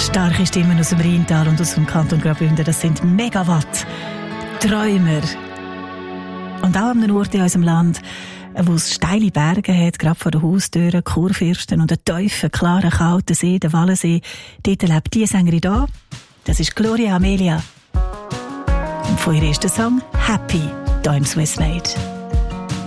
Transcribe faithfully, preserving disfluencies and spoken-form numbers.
Starke Stimmen aus dem Rheintal und aus dem Kanton Graubünden, das sind Megawatt Träumer. Und auch an einem Ort in unserem Land, wo es steile Berge hat, gerade vor den Haustüren, Kurfürsten und einen tiefen, klaren, kalten See, den Wallensee. Dort lebt die Sängerin da. Das ist Gloria Amelia. Und von ihr ist der Song «Happy» hier im Swissmade.